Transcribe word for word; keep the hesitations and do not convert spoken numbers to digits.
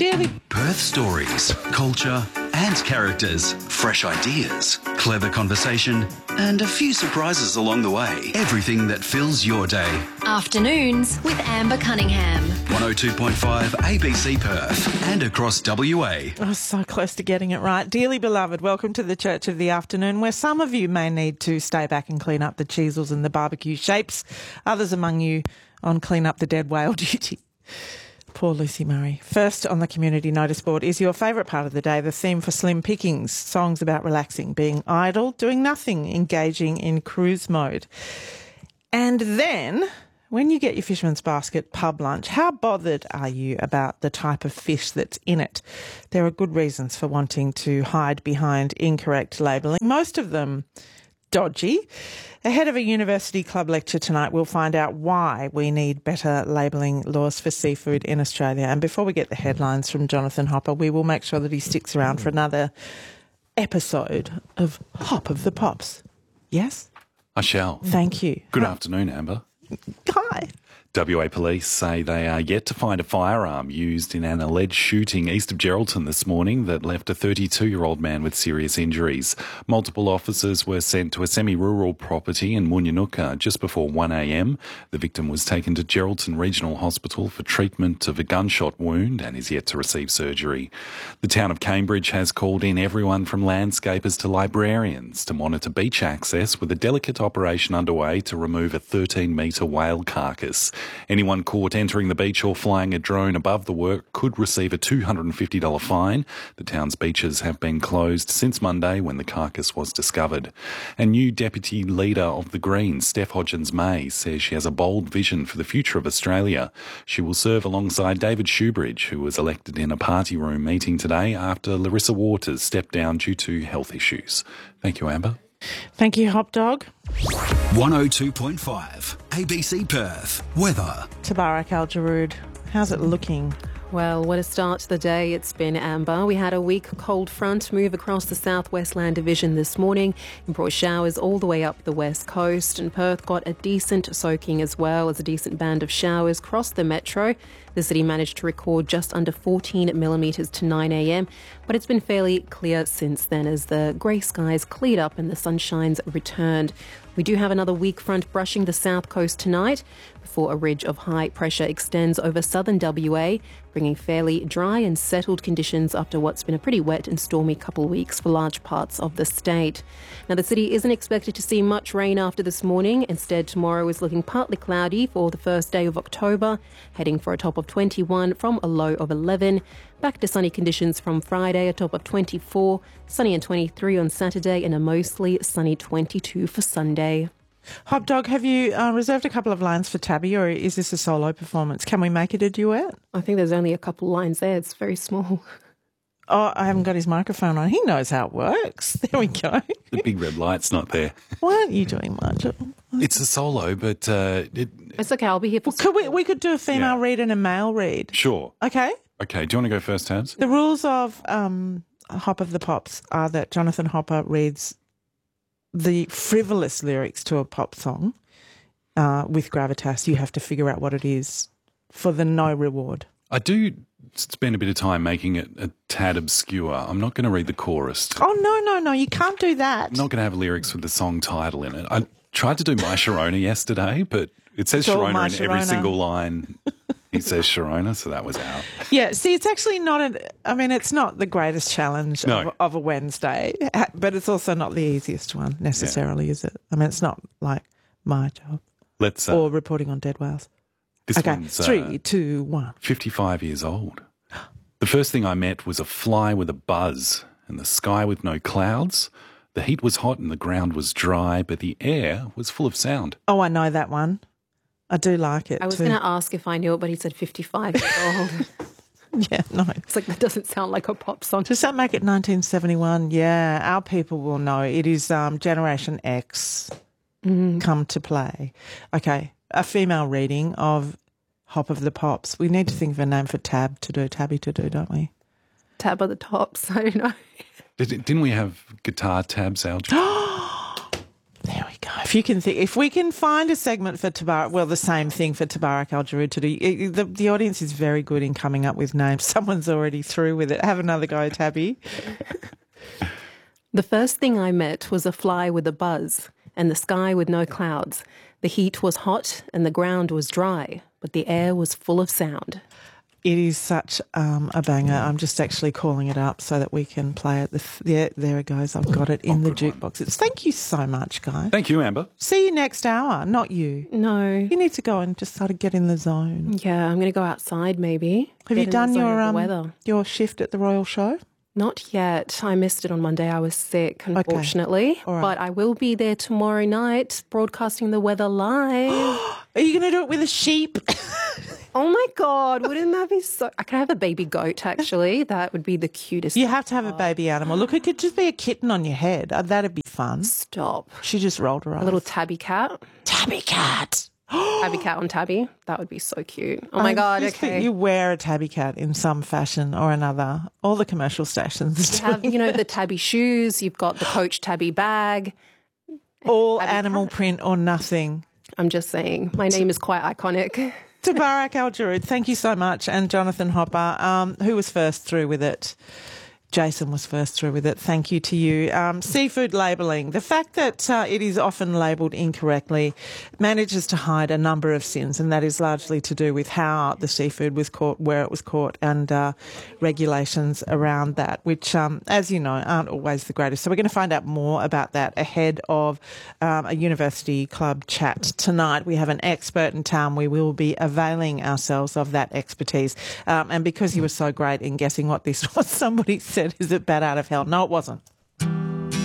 Daily Perth stories, culture and characters, fresh ideas, clever conversation and a few surprises along the way. Everything that fills your day. Afternoons with Amber Cunningham. one oh two point five A B C Perth and across W A. Oh, so close to getting it right. Dearly beloved, welcome to the Church of the Afternoon, where some of you may need to stay back and clean up the cheesels and the barbecue shapes. Others among you on clean up the dead whale duty. Poor Lucy Murray. First on the community notice board is your favourite part of the day, the theme for Slim Pickings, songs about relaxing, being idle, doing nothing, engaging in cruise mode. And then, when you get your Fisherman's Basket pub lunch, how bothered are you about the type of fish that's in it? There are good reasons for wanting to hide behind incorrect labelling, most of them dodgy. Ahead of a University Club lecture tonight, we'll find out why we need better labelling laws for seafood in Australia. And before we get the headlines from Jonathan Hopper, we will make sure that he sticks around for another episode of Hop of the Pops. Yes? I shall. Thank you. Good afternoon, Amber. Hi. W A police say they are yet to find a firearm used in an alleged shooting east of Geraldton this morning that left a thirty-two-year-old man with serious injuries. Multiple officers were sent to a semi-rural property in Moonyanuka just before one a m. The victim was taken to Geraldton Regional Hospital for treatment of a gunshot wound and is yet to receive surgery. The town of Cambridge has called in everyone from landscapers to librarians to monitor beach access, with a delicate operation underway to remove a thirteen-metre whale carcass. Anyone caught entering the beach or flying a drone above the work could receive a two hundred fifty dollars fine. The town's beaches have been closed since Monday when the carcass was discovered. And new Deputy Leader of the Greens, Steph Hodgins-May, says she has a bold vision for the future of Australia. She will serve alongside David Shoebridge, who was elected in a party room meeting today after Larissa Waters stepped down due to health issues. Thank you, Amber. Thank you, Hop Dog. one oh two point five A B C Perth. Weather. Tabarak Al-Jarood, how's it looking? Well, what a start to the day it's been, Amber. We had a weak cold front move across the southwest land division this morning and brought showers all the way up the west coast, and Perth got a decent soaking as well as a decent band of showers crossed the metro. The city managed to record just under fourteen millimetres to nine a m, but it's been fairly clear since then as the grey skies cleared up and the sunshine's returned. We do have another weak front brushing the south coast tonight before a ridge of high pressure extends over southern W A, bringing fairly dry and settled conditions after what's been a pretty wet and stormy couple of weeks for large parts of the state. Now, the city isn't expected to see much rain after this morning. Instead, tomorrow is looking partly cloudy for the first day of October, heading for a top of twenty-one from a low of eleven. Back to sunny conditions from Friday, a top of twenty-four, sunny and twenty-three on Saturday, and a mostly sunny twenty-two for Sunday. Hop Dog, have you uh, reserved a couple of lines for Tabby, or is this a solo performance? Can we make it a duet? I think there's only a couple lines there. It's very small. Oh, I haven't got his microphone on. He knows how it works. There we go. The big red light's not there. Why aren't you doing much? It's a solo, but uh, it, It's okay, I'll be here for... Well, could we, we could do a female Yeah. read and a male read. Sure. Okay. Okay, do you want to go first, Tabs? The rules of um, Hop of the Pops are that Jonathan Hopper reads the frivolous lyrics to a pop song uh, with gravitas. You have to figure out what it is for the no reward. I do spend a bit of time making it a tad obscure. I'm not going to read the chorus. Oh, no, no, no, you can't do that. I'm not going to have lyrics with the song title in it. I tried to do My Sharona yesterday, but it says It's all Sharona My in every Sharona. single line. It says Sharona, so that was out. Yeah, see, it's actually not, an, I mean, it's not the greatest challenge No. of, of a Wednesday, but it's also not the easiest one necessarily, is it? I mean, it's not like my job Let's. Uh, or reporting on dead whales. this Okay, one's uh, three, two, one. fifty-five years old. The first thing I met was a fly with a buzz and the sky with no clouds. The heat was hot and the ground was dry, but the air was full of sound. Oh, I know that one. I do like it I was too. going to ask if I knew it, but he said fifty-five years old. Yeah, no. It's like, that doesn't sound like a pop song. Does that make it nineteen seventy-one? Yeah, our people will know. It is um, Generation X come to play. Okay, a female reading of Hop of the Pops. We need to think of a name for Tab to do, Tabby to do, don't we? Tab of the Tops. I don't know. Did, didn't we have guitar tabs, Algie? There we go. If you can think, if we can find a segment for Tabarak, well, the same thing for Tabarak Al-Jarood to do. The, the audience is very good in coming up with names. Someone's already through with it. Have another go, Tabby. The first thing I met was a fly with a buzz and the sky with no clouds. The heat was hot and the ground was dry, but the air was full of sound. It is such um, a banger. I'm just actually calling it up so that we can play it. The f- yeah, there it goes. I've got it in the jukebox. It's, thank you so much, guys. Thank you, Amber. See you next hour, not you. No. You need to go and just sort of get in the zone. Yeah, I'm going to go outside maybe. Have Get you in the done zone your of the um, weather. your shift at the Royal Show? Not yet. I missed it on Monday. I was sick, unfortunately. All right. But I will be there tomorrow night broadcasting the weather live. Are you going to do it with a sheep? Oh my God, wouldn't that be so... I could have a baby goat, actually. That would be the cutest. You have to have a baby animal. Look, it could just be a kitten on your head. Uh, that'd be fun. Stop. She just rolled her eyes. A little tabby cat. tabby cat. Tabby cat on tabby. That would be so cute. Oh my I God, just think okay. You wear a tabby cat in some fashion or another. All the commercial stations. You have, you know, the tabby shoes. You've got the Coach tabby bag. all tabby animal cat. print or nothing. I'm just saying, my name is quite iconic. Tabarak Al-Jarood, thank you so much. And Jonathan Hopper, um, who was first through with it? Jason was first through with it. Thank you to you. Um, seafood labelling. The fact that uh, it is often labelled incorrectly manages to hide a number of sins, and that is largely to do with how the seafood was caught, where it was caught, and uh, regulations around that, which, um, as you know, aren't always the greatest. So we're going to find out more about that ahead of um, a University Club chat tonight. We have an expert in town. We will be availing ourselves of that expertise. Um, and because you were so great in guessing what this was, somebody said, is it Bat Out of Hell? No, it wasn't.